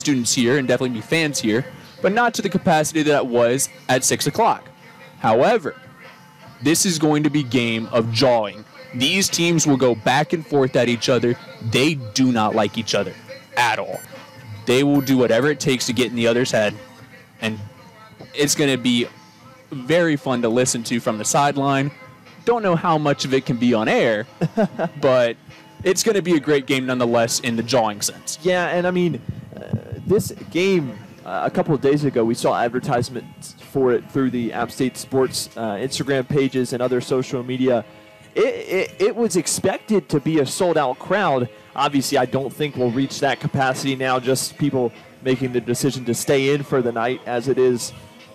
students here and definitely be fans here, but not to the capacity that it was at 6 o'clock. However, this is going to be game of jawing. These teams will go back and forth at each other. They do not like each other at all. They will do whatever it takes to get in the other's head, and it's going to be very fun to listen to from the sideline. Don't know how much of it can be on air, but it's going to be a great game nonetheless in the jawing sense. Yeah, and I mean, this game, a couple of days ago, we saw advertisements for it through the App State Sports Instagram pages and other social media. It was expected to be a sold-out crowd. Obviously, I don't think we'll reach that capacity now, just people making the decision to stay in for the night, as it is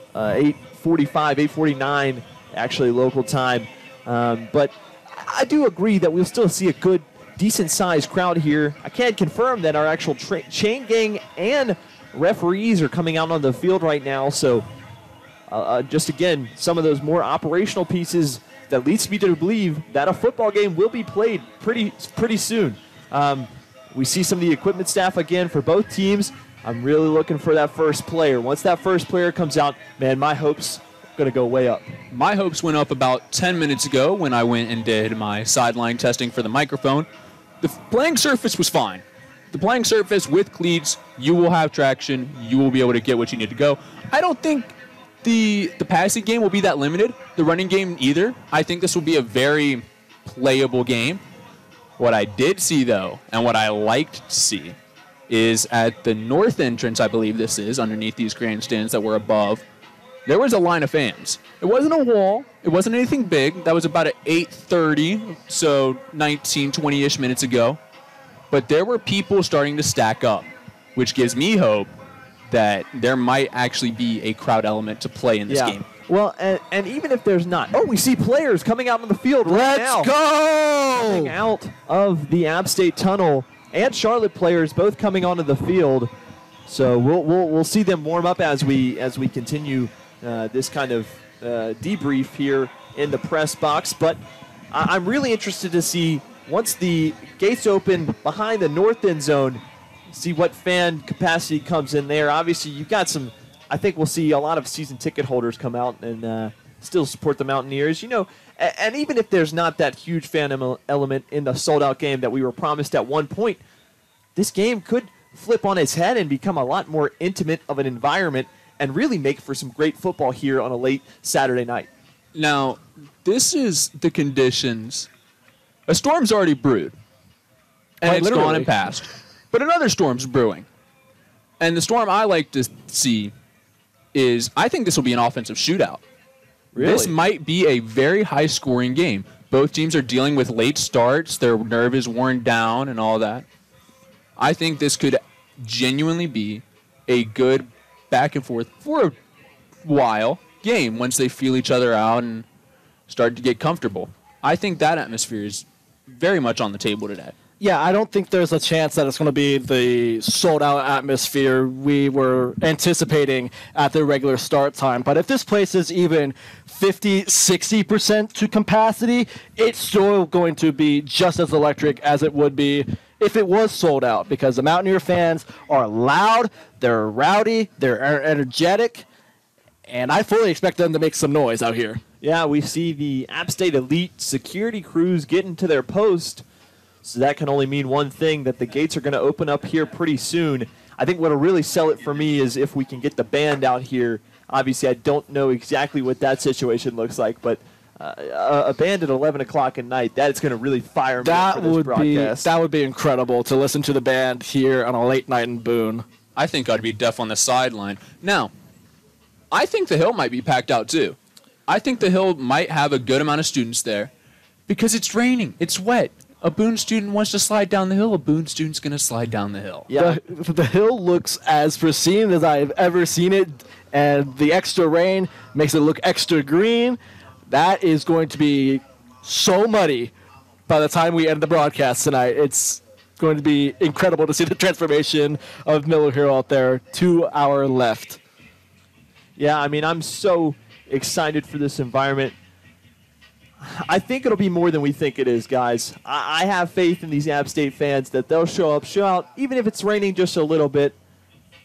8:49 actually local time. But I do agree that we'll still see a good, decent-sized crowd here. I can't confirm that our actual chain gang and referees are coming out on the field right now. So just, again, some of those more operational pieces that leads me to believe that a football game will be played pretty soon. We see some of the equipment staff again for both teams. I'm really looking for that first player. Once that first player comes out, man, my hopes going to go way up. My hopes went up about 10 minutes ago when I went and did my sideline testing for the microphone. The playing surface was fine. The playing surface with cleats, you will have traction. You will be able to get what you need to go. I don't think the passing game will be that limited. The running game either. I think this will be a very playable game. What I did see, though, and what I liked to see, is at the north entrance, I believe this is, underneath these grandstands that were above, there was a line of fans. It wasn't a wall. It wasn't anything big. That was about at 8:30, so 19, 20-ish minutes ago. But there were people starting to stack up, which gives me hope that there might actually be a crowd element to play in this game. Well, and even if there's not, we see players coming out on the field right now. Let's go! Coming out of the App State tunnel, and Charlotte players both coming onto the field. So we'll see them warm up as we continue this kind of debrief here in the press box. But I'm really interested to see, once the gates open behind the north end zone, see what fan capacity comes in there. Obviously, you've got some. I think we'll see a lot of season ticket holders come out and still support the Mountaineers. You know, and even if there's not that huge fan element in the sold-out game that we were promised at one point, this game could flip on its head and become a lot more intimate of an environment and really make for some great football here on a late Saturday night. Now, this is the conditions. A storm's already brewed, and it's gone and passed. But another storm's brewing. And the storm I like to see is, I think this will be an offensive shootout. Really? This might be a very high-scoring game. Both teams are dealing with late starts. Their nerve is worn down and all that. I think this could genuinely be a good back-and-forth, for a while, game once they feel each other out and start to get comfortable. I think that atmosphere is very much on the table today. Yeah, I don't think there's a chance that it's going to be the sold-out atmosphere we were anticipating at the regular start time. But if this place is even 50, 60% to capacity, it's still going to be just as electric as it would be if it was sold out, because the Mountaineer fans are loud, they're rowdy, they're energetic, and I fully expect them to make some noise out here. Yeah, we see the App State Elite security crews getting to their post. So that can only mean one thing, that the gates are going to open up here pretty soon. I think what will really sell it for me is if we can get the band out here. Obviously, I don't know exactly what that situation looks like, but a band at 11 o'clock at night, that is going to really fire me up for this broadcast. That would be incredible to listen to the band here on a late night in Boone. I think I'd be deaf on the sideline. Now, I think the Hill might be packed out too. I think the Hill might have a good amount of students there because it's raining. It's wet. A Boone student wants to slide down the hill. A Boone student's going to slide down the hill. Yeah, the hill looks as pristine as I've ever seen it, and the extra rain makes it look extra green. That is going to be so muddy by the time we end the broadcast tonight. It's going to be incredible to see the transformation of Miller Hill out there. 2 hours left. Yeah, I mean, I'm so excited for this environment. I think it'll be more than we think it is, guys. I have faith in these App State fans that they'll show out, even if it's raining just a little bit.